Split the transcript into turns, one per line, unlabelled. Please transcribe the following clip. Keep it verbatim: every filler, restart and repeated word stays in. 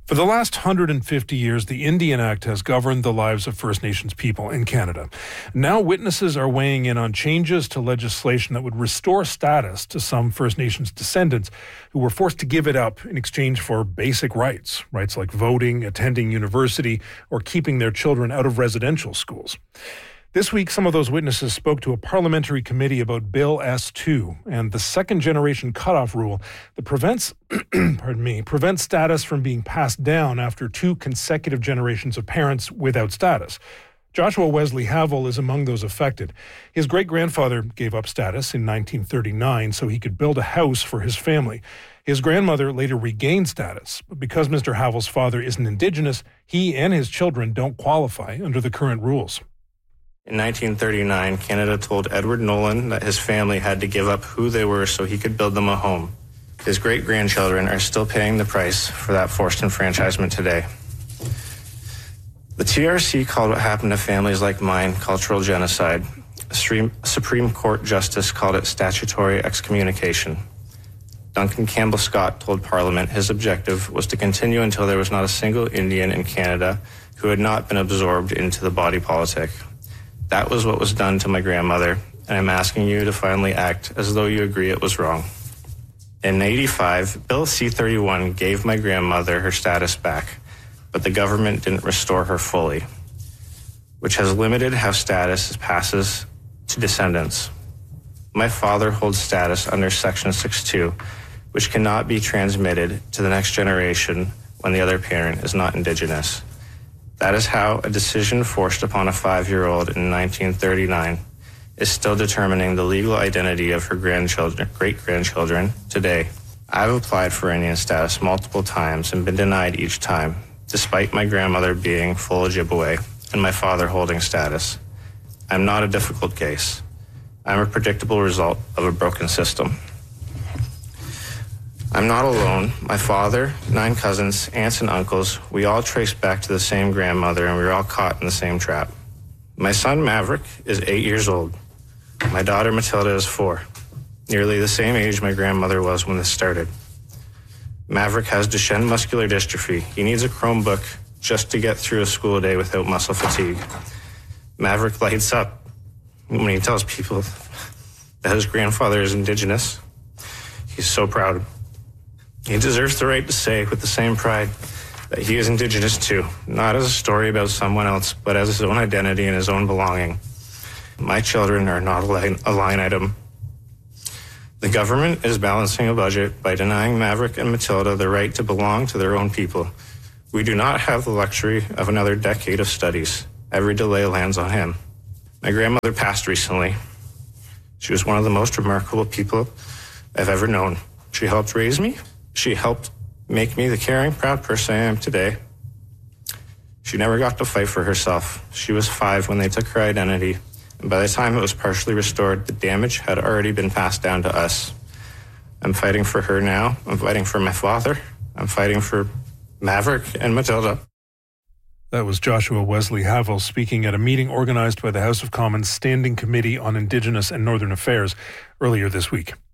For the last one hundred fifty years, the Indian Act has governed the lives of First Nations people in Canada. Now witnesses are weighing in on changes to legislation that would restore status to some First Nations descendants who were forced to give it up in exchange for basic rights, rights like voting, attending university, or keeping their children out of residential schools. This week, some of those witnesses spoke to a parliamentary committee about Bill S two and the second-generation cutoff rule that prevents, pardon me, prevents status from being passed down after two consecutive generations of parents without status. Joshua Wesley Havel is among those affected. His great-grandfather gave up status in nineteen thirty-nine so he could build a house for his family. His grandmother later regained status, but because Mister Havel's father isn't Indigenous, he and his children don't qualify under the current rules.
In nineteen thirty-nine, Canada told Edward Nolan that his family had to give up who they were so he could build them a home. His great-grandchildren are still paying the price for that forced enfranchisement today. The T R C called what happened to families like mine cultural genocide. A Supreme Court justice called it statutory excommunication. Duncan Campbell Scott told Parliament his objective was to continue until there was not a single Indian in Canada who had not been absorbed into the body politic. That was what was done to my grandmother, and I'm asking you to finally act as though you agree it was wrong. In eighty-five, Bill C thirty-one gave my grandmother her status back, but the government didn't restore her fully, which has limited how status passes to descendants. My father holds status under Section six two, which cannot be transmitted to the next generation when the other parent is not Indigenous. That is how a decision forced upon a five-year-old in nineteen thirty-nine is still determining the legal identity of her grandchildren, great-grandchildren today. I've applied for Indian status multiple times and been denied each time, despite my grandmother being full Ojibwe and my father holding status. I'm not a difficult case. I'm a predictable result of a broken system. I'm not alone. My father, nine cousins, aunts, and uncles, we all trace back to the same grandmother, and we were all caught in the same trap. My son, Maverick, is eight years old. My daughter, Matilda, is four, nearly the same age my grandmother was when this started. Maverick has Duchenne muscular dystrophy. He needs a Chromebook just to get through a school day without muscle fatigue. Maverick lights up when he tells people that his grandfather is Indigenous. He's so proud. He deserves the right to say with the same pride that he is Indigenous too, not as a story about someone else, but as his own identity and his own belonging. My children are not a line, a line item. The government is balancing a budget by denying Maverick and Matilda the right to belong to their own people. We do not have the luxury of another decade of studies. Every delay lands on him. My grandmother passed recently. She was one of the most remarkable people I've ever known. She helped raise me. She helped make me the caring, proud person I am today. She never got to fight for herself. She was five when they took her identity, and by the time it was partially restored, the damage had already been passed down to us. I'm fighting for her now. I'm fighting for my father. I'm fighting for Maverick and Matilda.
That was Joshua Wesley Havel speaking at a meeting organized by the House of Commons Standing Committee on Indigenous and Northern Affairs earlier this week.